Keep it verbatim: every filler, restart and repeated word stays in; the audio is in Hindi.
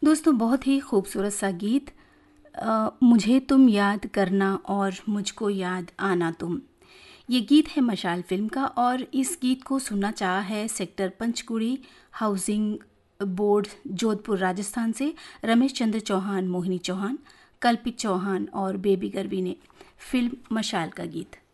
दोस्तों, बहुत ही खूबसूरत सा गीत अ, मुझे तुम याद करना और मुझको याद आना तुम। ये गीत है मशाल फिल्म का और इस गीत को सुनना चाहा है sector पंचकुड़ी housing board Jodhpur Rajasthan से रमेश चंद्र चौहान, मोहिनी चौहान, कल्पित चौहान और बेबी गर्वी ने। फिल्म मशाल का गीत।